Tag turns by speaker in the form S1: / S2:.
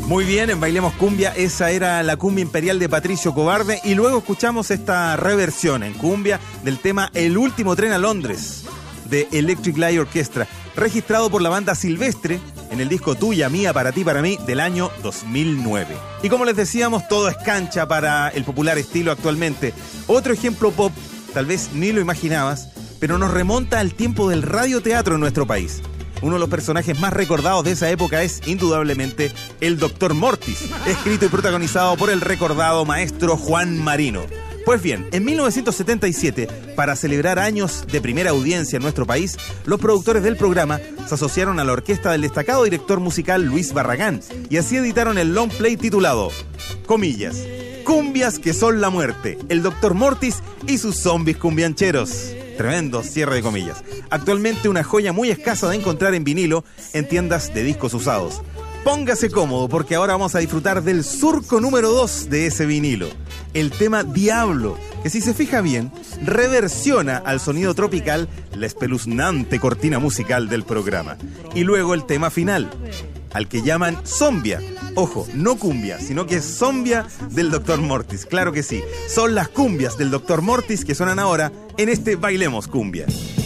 S1: Muy bien, en Bailemos Cumbia, esa era la cumbia imperial de Patricio Cobarde, y luego escuchamos esta reversión en cumbia del tema El último tren a Londres, de Electric Light Orchestra, registrado por la banda Silvestre en el disco Tuya, Mía, Para Ti, Para Mí, del año 2009. Y como les decíamos, todo es cancha para el popular estilo actualmente. Otro ejemplo pop, tal vez ni lo imaginabas, pero nos remonta al tiempo del radioteatro en nuestro país. Uno de los personajes más recordados de esa época es, indudablemente, el Dr. Mortis, escrito y protagonizado por el recordado maestro Juan Marino. Pues bien, en 1977, para celebrar años de primera audiencia en nuestro país, los productores del programa se asociaron a la orquesta del destacado director musical Luis Barragán y así editaron el long play titulado, comillas, Cumbias que son la muerte, el Dr. Mortis y sus zombies cumbiancheros. Tremendo cierre de comillas. Actualmente una joya muy escasa de encontrar en vinilo en tiendas de discos usados. Póngase cómodo porque ahora vamos a disfrutar del surco número 2 de ese vinilo. El tema Diablo, que si se fija bien, reversiona al sonido tropical la espeluznante cortina musical del programa. Y luego el tema final, al que llaman Zombia. Ojo, no cumbia, sino que es Zombia del Dr. Mortis. Claro que sí, son las cumbias del Dr. Mortis que suenan ahora en este Bailemos Cumbia.